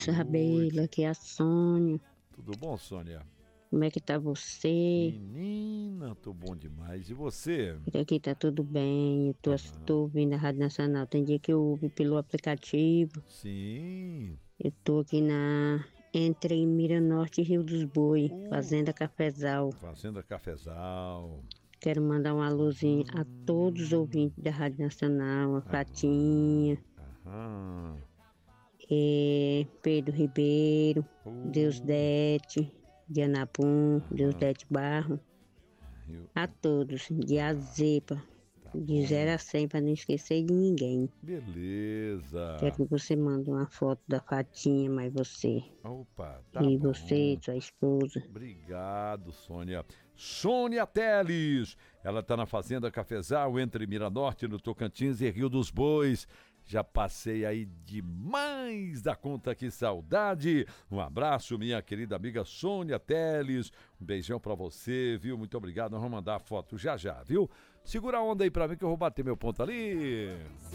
Rabelo, aqui é a Sônia. Tudo bom, Sônia? Como é que tá você? Menina, tô bom demais. E você? Por aqui tá tudo bem. Aham. Tô ouvindo a Rádio Nacional. Tem dia que eu ouvo pelo aplicativo. Sim. Eu tô aqui entre Mira Norte e Rio dos Boi, Uh, Fazenda Cafezal. Fazenda Cafezal. Quero mandar um alôzinho a todos os ouvintes da Rádio Nacional, a Fatinha, Aham. Pedro Ribeiro, Uh, Deusdete, Dianapum, aham. Deusdete Barro. A todos, de A a Z, Tá de zero bom. a 100, para não esquecer de ninguém. Quero Beleza. que você mande uma foto da Fatinha, mas você. Opa, tá E você, bom. sua esposa. Obrigado, Sônia. Sônia Teles. Ela tá na Fazenda Cafezal, entre Miranorte, no Tocantins e Rio dos Bois. Já passei aí demais da conta, que saudade. Um abraço, minha querida amiga Sônia Teles. Um beijão pra você, viu? Muito obrigado. Nós vamos mandar a foto já já, viu? Segura a onda aí pra mim que eu vou bater meu ponto ali.